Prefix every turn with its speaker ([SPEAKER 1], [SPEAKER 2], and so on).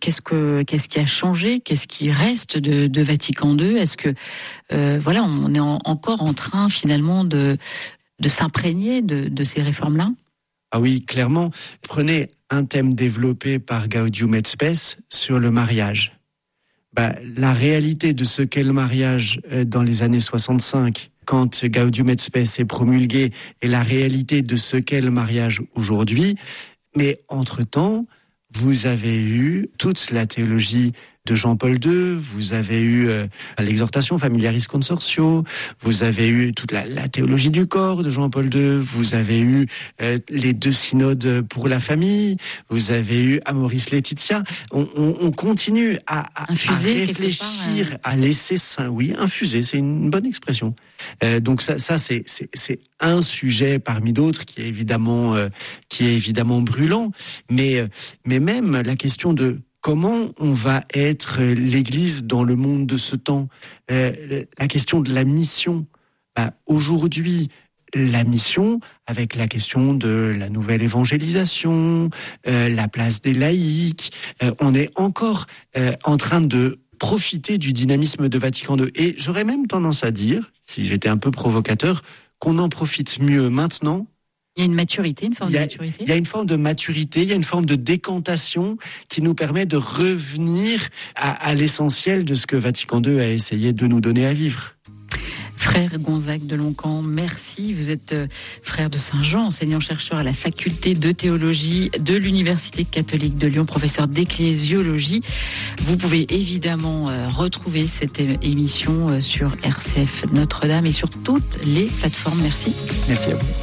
[SPEAKER 1] qu'est-ce qui a changé, qu'est-ce qui reste de Vatican II? Est-ce que on est encore en train finalement de s'imprégner de ces réformes-là?
[SPEAKER 2] Ah oui, clairement. Prenez un thème développé par Gaudium et Spes sur le mariage. La réalité de ce qu'est le mariage dans les années 65, quand Gaudium et Spes est promulgué, et la réalité de ce qu'est le mariage aujourd'hui. Mais entre-temps, vous avez eu toute la théologie de Jean-Paul II, vous avez eu l'exhortation Familiaris Consortio, vous avez eu toute la théologie du corps de Jean-Paul II, vous avez eu les 2 synodes pour la famille, vous avez eu Amoris Laetitia. On continue à réfléchir, à laisser ça. Oui, infuser, c'est une bonne expression. Donc ça c'est un sujet parmi d'autres qui est évidemment brûlant, mais même la question de comment on va être l'Église dans le monde de ce temps, la question de la mission. Aujourd'hui, la mission, avec la question de la nouvelle évangélisation, la place des laïcs, on est encore en train de profiter du dynamisme de Vatican II. Et j'aurais même tendance à dire, si j'étais un peu provocateur, qu'on en profite mieux maintenant.
[SPEAKER 1] Il y a une maturité, une forme de maturité.
[SPEAKER 2] Il y a une forme de maturité, il y a une forme de décantation qui nous permet de revenir à l'essentiel de ce que Vatican II a essayé de nous donner à vivre.
[SPEAKER 1] Frère Gonzague de Loncamp, merci. Vous êtes frère de Saint-Jean, enseignant-chercheur à la faculté de théologie de l'Université catholique de Lyon, professeur d'ecclésiologie. Vous pouvez évidemment retrouver cette émission sur RCF Notre-Dame et sur toutes les plateformes. Merci.
[SPEAKER 2] Merci à vous.